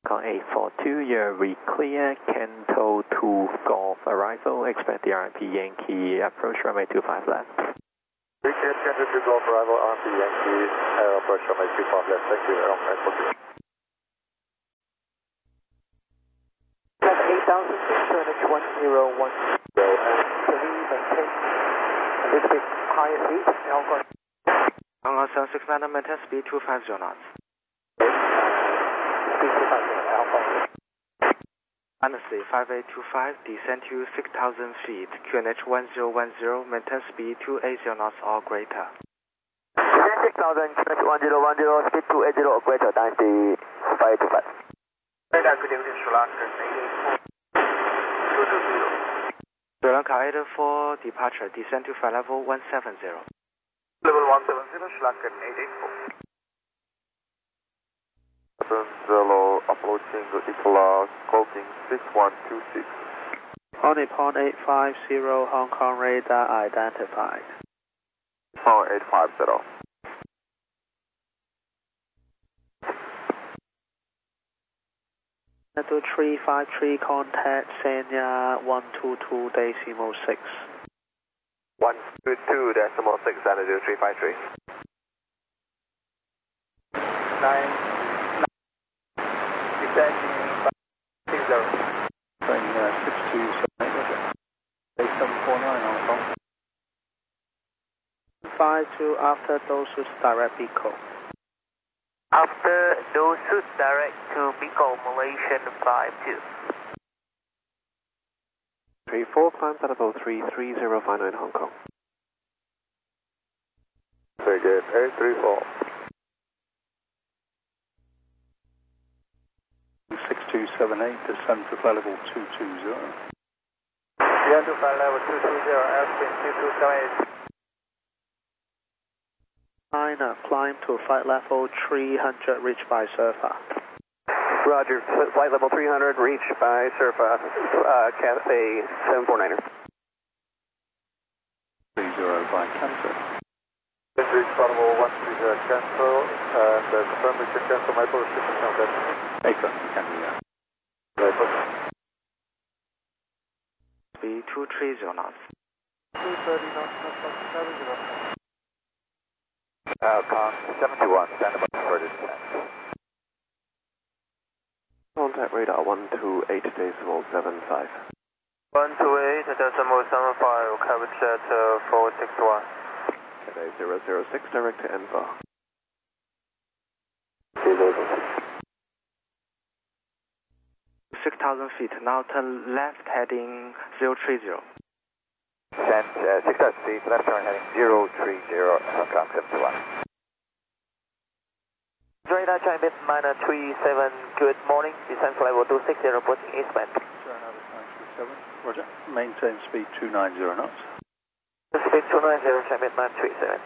Call 842, you're re-clear, Canto 2 Golf Arrival, expect the RMP Yankee approach runway 25 left. Reclear, Canto 2 Golf Arrival, RMP Yankee, approach runway 25 left, thank you, Airline 8,000 feet, turning 1010, and please maintain a little bit higher speed, Hong Kong. Hong Kong 769, maintain speed 250 knots. Speed 250, Hong Kong. Undersea 5825, descend to 6,000 feet, QNH 1010, maintain speed 280 knots or greater. Descend 6,000, QNH 1010, speed 280 or greater, Dynasty 5825. Radar, good evening, Sri Lanka, 884. Sri Lanka 884, departure, descend to flight level 170. Level 170, Sri Lanka 884. 70, approaching Nicola, closing 6126. On Nippon 850, Hong Kong radar identified. Nippon 850. Level 353, contact Sanya 122.6. 122.6, Xanadu 353. 9. Descending 60. Training 6278, 8749 Hong Kong. 52 after Dosu direct Pico. After Dosu direct to Bicol, Malaysian 52. 34, climb level 33059 Hong Kong. Very good, 834. 6278, descend to flight level 220. Descend to flight level 220, airspeed 2278. China, climb to flight level 300, reached by Surfa. Roger, flight level 300, reached by Surfa, Cathay 749er. 30 by Canto. Reach flight level 130, cancel, and confirm we can cancel my position count that. Excellent, you can do that. Speed 230 knots. 230 knots, 70. Con 71, stand by for descent. Contact radar 128.75. 128.75, coverage at 461. Today 006, direct to Envar. 6,000 feet, now turn left heading 030. Send 6,000 feet, left turn heading 030, Hong Kong 71. Radar China minor 37, good morning, descent flight level 260, reporting eastbound. China 937, roger. Maintain speed 290 knots. Speed 290, China minor 37.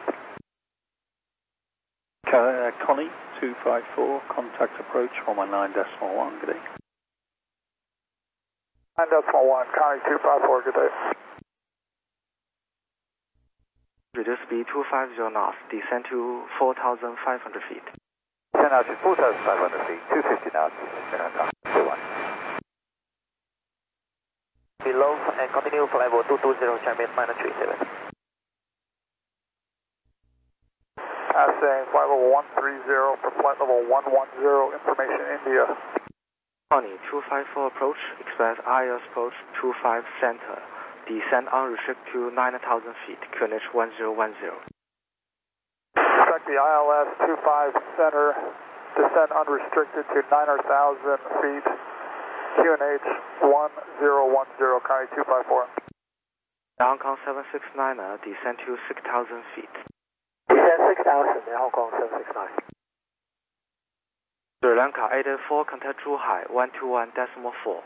Connie 254, contact approach 119.1, good day. 9.1, Connie 254, good day. Reduce speed 250 knots, descend to 4,500 feet. Descend out to 4,500 feet, 250 knots, Hong Kong 21. Below and continue flight level 220, China minor 37. Saying flight level 130 for flight level 110, information India. Connie 254 approach, express ILS approach 25 center. Descend unrestricted to 9,000 feet, QNH 1010. Expect the ILS 25 center, descend unrestricted to 9,000 feet, QNH 1010, Connie 254. Hong Kong 769er, descend to 6,000 feet. Descend 6,000, Hong Kong 769. Sri Lanka 884, contact Zhuhai 121.4.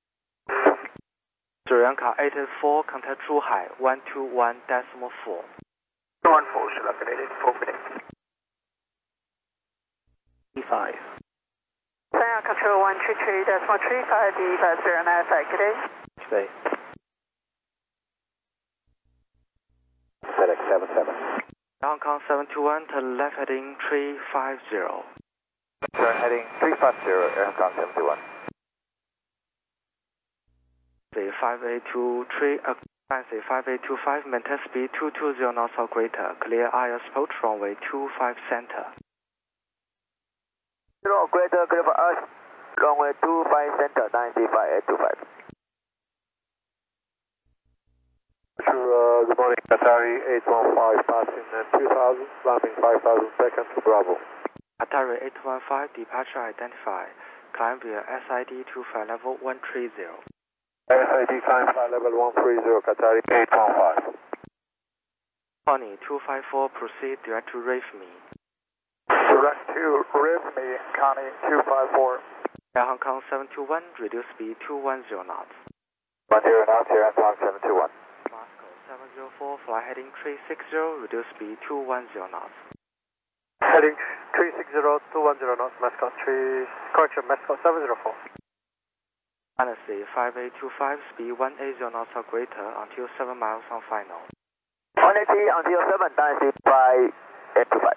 Sri Lanka 884, contact Zhuhai 121.4. 214, Sri Lanka 884, good day. 35. Sanya Control 133.35, D5095, good day. Stay. FedEx 77. Hong Kong 721, turn left heading 350. Turn heading 350, 50, Air Hong Kong 71. Say 5823, say 5825, maintain speed 220 knots or greater. Clear ILS approach runway 25 center. 0 greater, clear for us. Runway 25 center, 95825. Good morning, Qatari 815 passing 2000, landing 5000 seconds, Bravo. Atari 815, departure identified. Climb via SID to flight level 130. SID climb flight level 130, Qatari 815. Connie 254, proceed direct to RAVE-me. Direct to RAVE-me, Connie 254. Air Hong Kong 721, reduce speed 210 knots. 10 knots, Air Hong Kong 721. Moscow 704, fly heading 360, reduce speed 210 knots. Heading 360, 210 knots, Moscow 3, correction, Moscow 704. Honestly, 5825, speed 180 knots or greater until 7 miles on final. 180 until 7, 95825.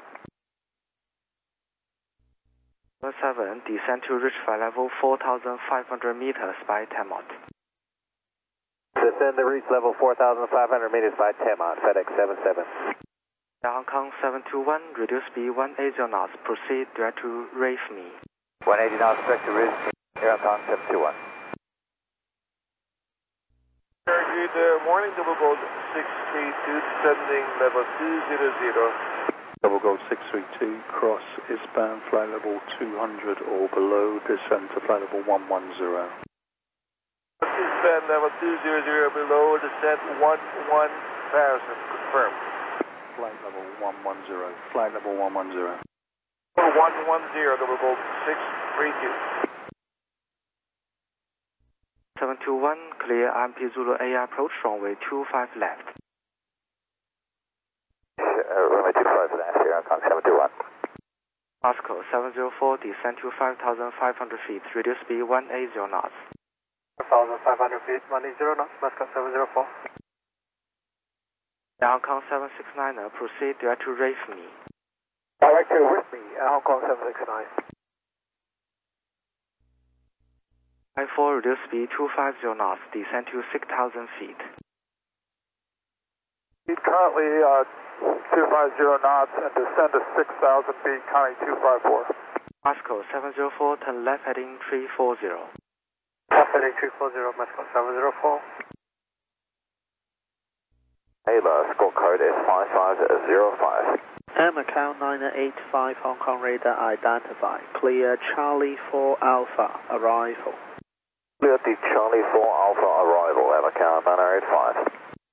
7, descend to reach flight level 4,500 meters by 10 knots. Descend to reach level 4,500 meters by 10 knots, FedEx 77. Air Hong Kong 721, reduce speed 180 knots, proceed direct to RAVE-me. 180 knots, direct to RAVE-me, Air Hong Kong 721. Good morning, Double Gold 632, descending level 200. Double Gold 632, cross eastbound flight level 200 or below, descend to flight level 110. Descend level 200 below, descent 11,000, confirmed. Flight level 110, flight level 110. 110, Double Gold 632. 721, clear IMP Zulu AR approach, runway 25 left. Runway 25 left, Air Hong Kong 721. Moscow 704, descend to 5,500 feet, reduce speed 180 knots. 5,500 feet, 180 knots, Moscow 704. Air Hong Kong 769, proceed direct to RAVE-me. Direct to RAVE-me, Air Hong Kong 769. 54, reduce speed 250 knots, descend to 6,000 feet. Currently 250 knots and descend to 6,000 feet, Connie 254. Moscow 704, turn left heading 340. Left heading 340, Moscow 704. Ayla, scorecard is 5505. Macau 985 Hong Kong radar identified. Clear Charlie 4 Alpha, arrival. Clear the Charlie 4 Alpha arrival, Macau 985.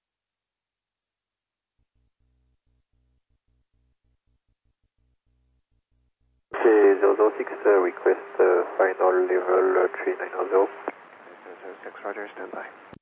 C006, request final level 390. 06, Roger, stand by.